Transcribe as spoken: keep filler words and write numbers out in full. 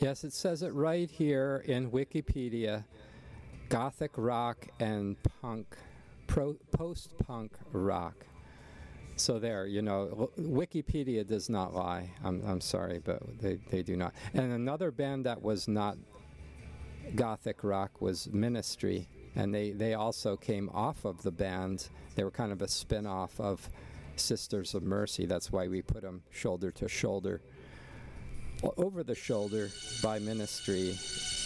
Yes, it says it right here in Wikipedia. Gothic rock and punk, pro, post-punk rock. So there, you know, Wikipedia does not lie. I'm I'm sorry, but they, they do not. And another band that was not Gothic rock was Ministry, and they, they also came off of the band. They were kind of a spin-off of Sisters of Mercy. That's why we put them shoulder to shoulder. Over the Shoulder by Ministry